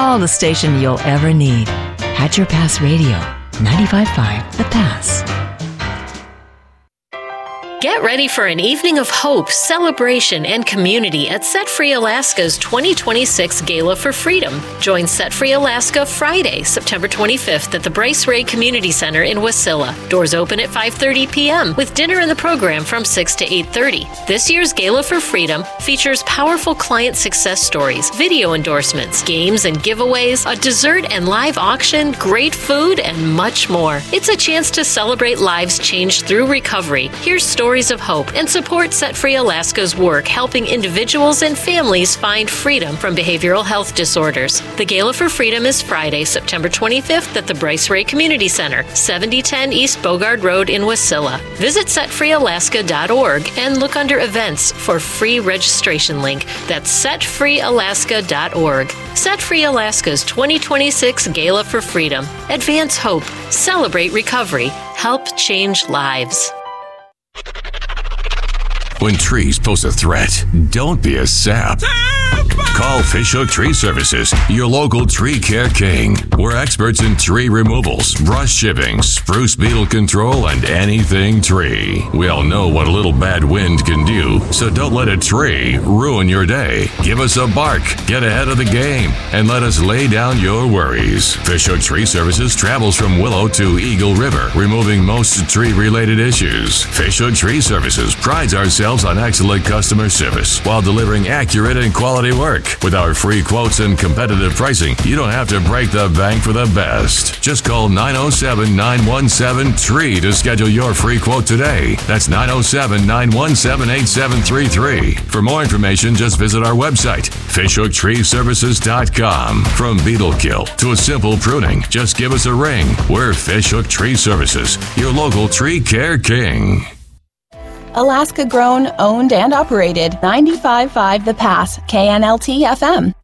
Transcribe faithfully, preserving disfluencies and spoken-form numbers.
all the station you'll ever need. Hatcher Pass Radio, ninety-five point five The Pass. Get ready for an evening of hope, celebration, and community at Set Free Alaska's twenty twenty-six Gala for Freedom. Join Set Free Alaska Friday, September twenty-fifth at the Bryce Ray Community Center in Wasilla. Doors open at five thirty p.m. with dinner in the program from six to eight thirty. This year's Gala for Freedom features powerful client success stories, video endorsements, games and giveaways, a dessert and live auction, great food, and much more. It's a chance to celebrate lives changed through recovery. Here's stories of hope and support Set Free Alaska's work helping individuals and families find freedom from behavioral health disorders. The Gala for Freedom is Friday, September twenty-fifth at the Bryce Ray Community Center, seventy ten East Bogard Road in Wasilla. Visit set free alaska dot org and look under events for free registration link. That's set free alaska dot org. Set Free Alaska's twenty twenty-six Gala for Freedom. Advance hope, celebrate recovery, help change lives. When trees pose a threat, don't be a sap. Call Fishhook Tree Services, your local tree care king. We're experts in tree removals, brush chipping, spruce beetle control, and anything tree. We all know what a little bad wind can do, so don't let a tree ruin your day. Give us a bark, get ahead of the game, and let us lay down your worries. Fishhook Tree Services travels from Willow to Eagle River, removing most tree-related issues. Fishhook Tree Services prides ourselves on excellent customer service while delivering accurate and quality work. With our free quotes and competitive pricing, you don't have to break the bank for the best. Just call nine oh seven, nine one seven, T R E E to schedule your free quote today. That's nine oh seven, nine one seven, eight seven three three. For more information, just visit our website, fishhook tree services dot com. From beetle kill to a simple pruning, just give us a ring. We're Fishhook Tree Services, your local tree care king. Alaska grown, owned, and operated. ninety-five point five The Pass, K N L T F M.